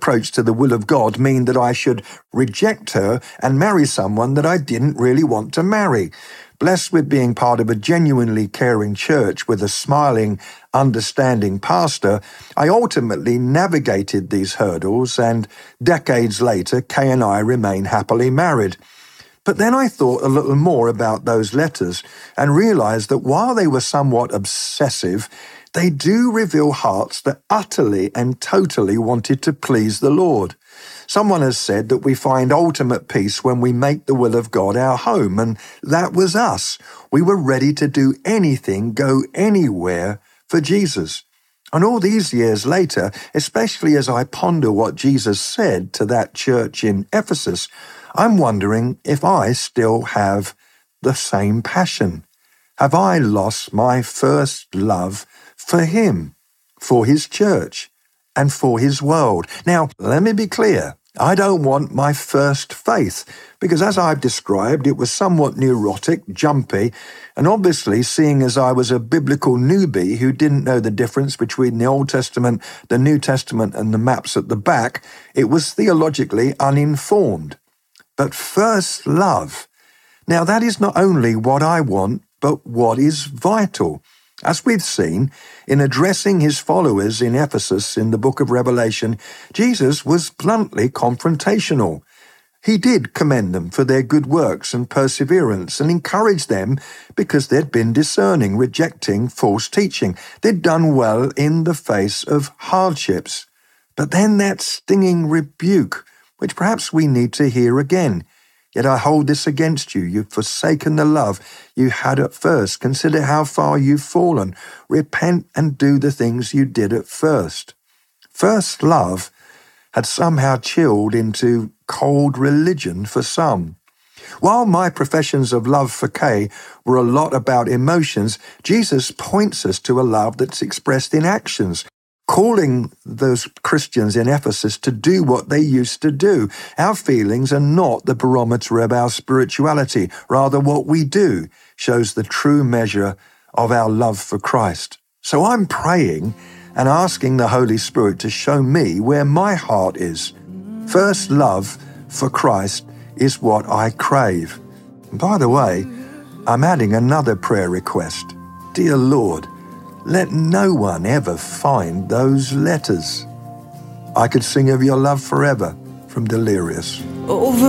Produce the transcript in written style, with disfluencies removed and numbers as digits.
approach to the will of God mean that I should reject her and marry someone that I didn't really want to marry? Blessed with being part of a genuinely caring church with a smiling, understanding pastor, I ultimately navigated these hurdles, and decades later, Kay and I remain happily married. But then I thought a little more about those letters and realized that while they were somewhat obsessive, they do reveal hearts that utterly and totally wanted to please the Lord. Someone has said that we find ultimate peace when we make the will of God our home, and that was us. We were ready to do anything, go anywhere for Jesus. And all these years later, especially as I ponder what Jesus said to that church in Ephesus, I'm wondering if I still have the same passion. Have I lost my first love for him, for his church, and for his world? Now, let me be clear. I don't want my first faith, because as I've described, it was somewhat neurotic, jumpy, and obviously, seeing as I was a biblical newbie who didn't know the difference between the Old Testament, the New Testament, and the maps at the back, it was theologically uninformed. But first love. Now, that is not only what I want, but what is vital. As we've seen, in addressing his followers in Ephesus in the book of Revelation, Jesus was bluntly confrontational. He did commend them for their good works and perseverance and encourage them because they'd been discerning, rejecting false teaching. They'd done well in the face of hardships. But then that stinging rebuke, which perhaps we need to hear again. Yet I hold this against you. You've forsaken the love you had at first. Consider how far you've fallen. Repent and do the things you did at first. First love had somehow chilled into cold religion for some. While my professions of love for Kay were a lot about emotions, Jesus points us to a love that's expressed in actions, calling those Christians in Ephesus to do what they used to do. Our feelings are not the barometer of our spirituality. Rather, what we do shows the true measure of our love for Christ. So I'm praying and asking the Holy Spirit to show me where my heart is. First love for Christ is what I crave. And by the way, I'm adding another prayer request. Dear Lord, let no one ever find those letters. I could sing of your love forever from Delirious.